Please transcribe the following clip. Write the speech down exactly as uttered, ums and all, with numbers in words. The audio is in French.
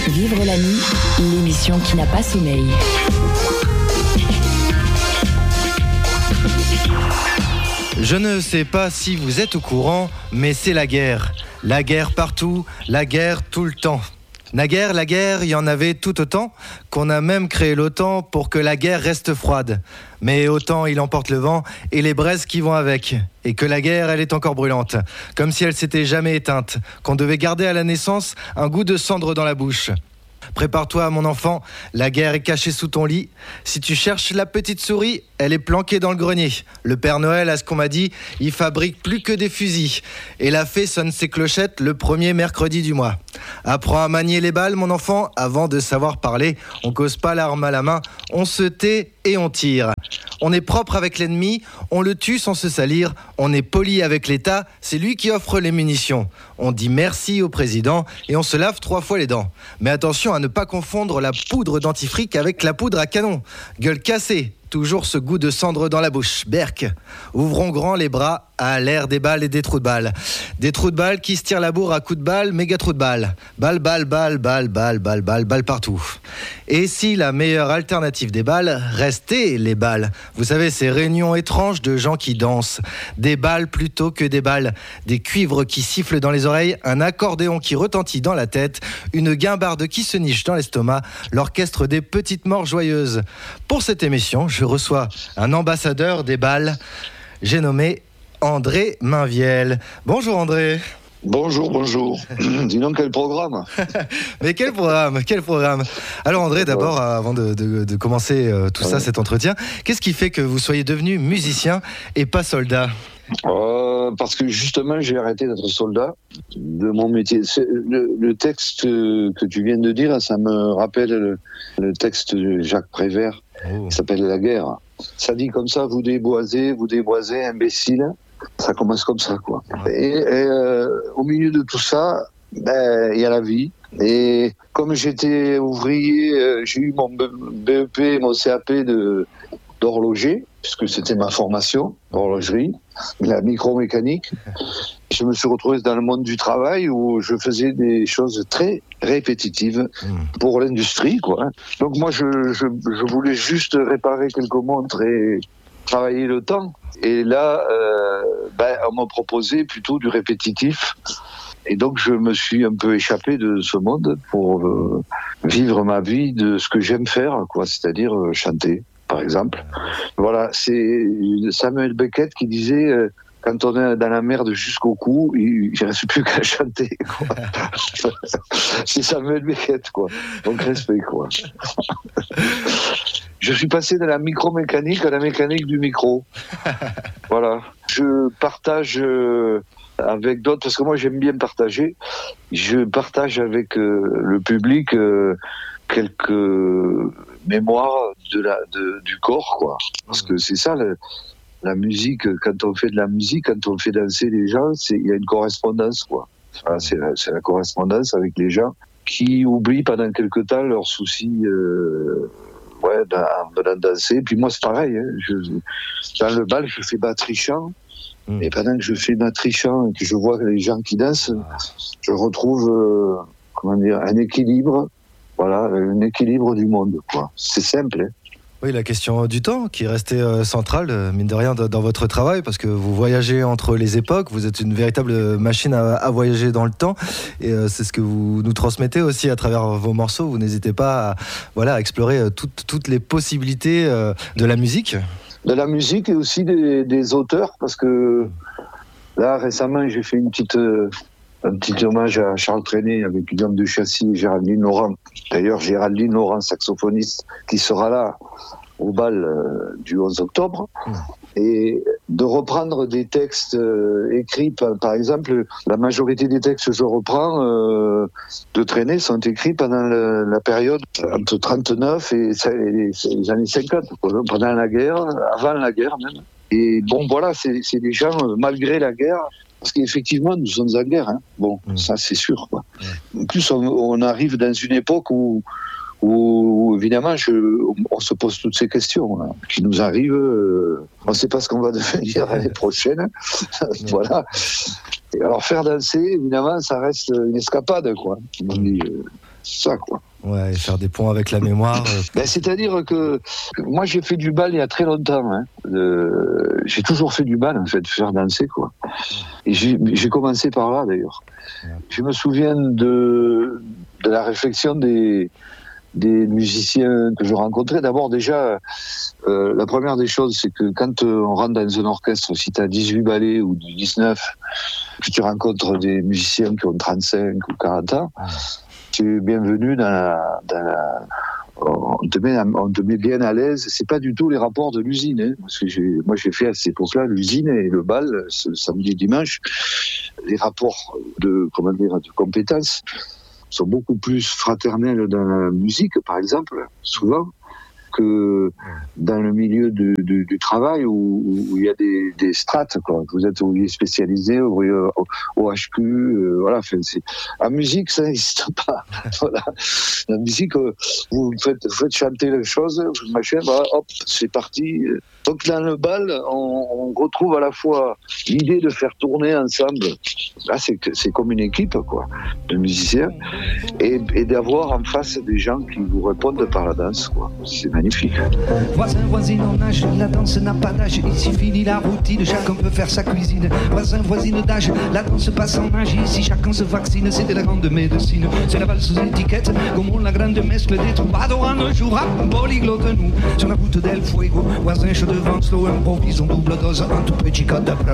Vivre la nuit, l'émission qui n'a pas sommeil. Je ne sais pas si vous êtes au courant, mais c'est la guerre. La guerre partout, la guerre tout le temps. Naguère, la guerre, il y en avait tout autant qu'on a même créé l'OTAN pour que la guerre reste froide. Mais autant il emporte le vent et les braises qui vont avec. Et que la guerre, elle est encore brûlante. Comme si elle s'était jamais éteinte. Qu'on devait garder à la naissance un goût de cendre dans la bouche. Prépare-toi, mon enfant, la guerre est cachée sous ton lit. Si tu cherches la petite souris, elle est planquée dans le grenier. Le Père Noël, à ce qu'on m'a dit, il fabrique plus que des fusils. Et la fée sonne ses clochettes le premier mercredi du mois. Apprends à manier les balles, mon enfant, avant de savoir parler. On cause pas l'arme à la main, on se tait et on tire. On est propre avec l'ennemi, on le tue sans se salir. On est poli avec l'État, c'est lui qui offre les munitions. On dit merci au président et on se lave trois fois les dents. Mais attention à ne pas confondre la poudre dentifrice avec la poudre à canon. Gueule cassée, toujours ce goût de cendre dans la bouche. Berk, ouvrons grand les bras à l'air des balles et des trous de balles. Des trous de balles qui se tirent la bourre à coups de balles, méga trous de balles. Balles, balles, balles, balles, balles, balles, balles, balles partout. Et si la meilleure alternative des balles restait les balles? Vous savez, ces réunions étranges de gens qui dansent. Des balles plutôt que des balles. Des cuivres qui sifflent dans les oreilles, un accordéon qui retentit dans la tête, une guimbarde qui se niche dans l'estomac, l'orchestre des petites morts joyeuses. Pour cette émission, je reçois un ambassadeur des balles. J'ai nommé André Mainvielle. Bonjour André. Bonjour, bonjour. Dis donc, quel programme. Mais quel programme, quel programme. Alors André, d'abord, avant de, de, de commencer euh, tout ouais. ça, cet entretien, qu'est-ce qui fait que vous soyez devenu musicien et pas soldat ? euh, Parce que justement, j'ai arrêté d'être soldat de mon métier. C'est le, le texte que tu viens de dire, ça me rappelle le, le texte de Jacques Prévert, oh. qui s'appelle « La guerre ». Ça dit comme ça, vous déboisez, vous déboisez, imbécile. Ça commence comme ça, quoi. Et, et euh, au milieu de tout ça, ben, il y a la vie. Et comme j'étais ouvrier, euh, j'ai eu mon B E P, mon C A P de, d'horloger, puisque c'était ma formation, d'horlogerie, la micromécanique. Je me suis retrouvé dans le monde du travail où je faisais des choses très répétitives pour l'industrie, quoi. Donc moi, je, je, je voulais juste réparer quelques montres et travailler le temps. Et là, euh, ben, on m'a proposé plutôt du répétitif. Et donc, je me suis un peu échappé de ce monde pour euh, vivre ma vie de ce que j'aime faire, quoi, c'est-à-dire euh, chanter, par exemple. Voilà, c'est Samuel Beckett qui disait euh, quand on est dans la merde jusqu'au cou, il ne reste plus qu'à chanter, quoi. C'est Samuel Beckett, quoi. Donc, respect, quoi. Je suis passé de la micromécanique à la mécanique du micro. Voilà. Je partage euh, avec d'autres, parce que moi j'aime bien partager, je partage avec euh, le public euh, quelques mémoires de la, de, du corps, quoi. Parce que c'est ça, le, la musique, quand on fait de la musique, quand on fait danser les gens, il y a une correspondance, quoi. Voilà, c'est, la, c'est la correspondance avec les gens qui oublient pendant quelque temps leurs soucis euh, ouais, en venant danser. Puis moi, c'est pareil. Hein. Je, dans le bal, je fais batterie chant. Mmh. Et pendant que je fais batterie chant et que je vois les gens qui dansent, je retrouve euh, comment dire, un équilibre. Voilà, un équilibre du monde, quoi. C'est simple, hein. Oui, la question du temps qui est restée euh, centrale, euh, mine de rien, dans, dans votre travail, parce que vous voyagez entre les époques, vous êtes une véritable machine à, à voyager dans le temps, et euh, c'est ce que vous nous transmettez aussi à travers vos morceaux. Vous n'hésitez pas à, voilà, à explorer euh, toutes, toutes les possibilités euh, de la musique. De la musique et aussi des, des auteurs, parce que là, récemment, j'ai fait une petite... Euh... un petit hommage à Charles Trenet avec Guillaume de Chassis et Géraldine Laurent. D'ailleurs, Géraldine Laurent, saxophoniste, qui sera là au bal euh, du onze octobre. Mmh. Et de reprendre des textes euh, écrits, par, par exemple, la majorité des textes que je reprends euh, de Trenet sont écrits pendant le, la période entre trente-neuf et, et les, les années cinquante, pendant la guerre, avant la guerre même. Et bon, voilà, c'est, c'est des gens, malgré la guerre, parce qu'effectivement, nous sommes en guerre. Hein. Bon, mmh. ça, c'est sûr, quoi. Mmh. En plus, on, on arrive dans une époque où, où évidemment, je, on se pose toutes ces questions hein, qui nous arrivent. Euh, on ne sait pas ce qu'on va devenir l'année prochaine. Voilà. Et alors, faire danser, évidemment, ça reste une escapade, quoi. Mmh. Et, euh, C'est ça, quoi. Ouais, et faire des ponts avec la mémoire. Euh... Ben, c'est-à-dire que moi, j'ai fait du bal il y a très longtemps. Hein. Euh, j'ai toujours fait du bal, en fait, faire danser, quoi. Et j'ai, j'ai commencé par là, d'ailleurs. Ouais. Je me souviens de, de la réflexion des, des musiciens que je rencontrais. D'abord, déjà, euh, la première des choses, c'est que quand on rentre dans un orchestre, si tu as dix-huit ballets ou dix-neuf, que tu rencontres des musiciens qui ont trente-cinq ou quarante ans, ouais. Tu es bienvenu dans la, dans la, on te met, on te met bien à l'aise. C'est pas du tout les rapports de l'usine, hein, parce que j'ai, moi j'ai fait à cette époque-là l'usine et le bal, ce samedi et dimanche. Les rapports de, comment dire, de compétences sont beaucoup plus fraternels dans la musique, par exemple, souvent, que dans le milieu du, du, du travail où, où il y a des, des strates, quoi. Vous êtes ouvrier spécialisé, ouvrier au, au H Q, euh, voilà. Enfin, c'est... En musique, ça n'existe pas. Voilà. La musique, vous faites, vous faites chanter les choses, machin, voilà, hop, c'est parti. Donc dans le bal, on, on retrouve à la fois l'idée de faire tourner ensemble. Là, c'est, c'est comme une équipe, quoi, de musiciens, et, et d'avoir en face des gens qui vous répondent par la danse, quoi. C'est magnifique. Voisin, voisine en âge, la danse n'a pas d'âge. Ici finit la routine, chacun peut faire sa cuisine. Voisin, voisine d'âge, la danse passe en âge. Ici chacun se vaccine, c'est de la grande médecine. C'est la valse sous étiquette, comme la grande mescle des troubadours. Un jour à un polyglotte, nous, sur la route del fuego. Voisin, je devance l'eau, improvisons double dose, un tout petit code.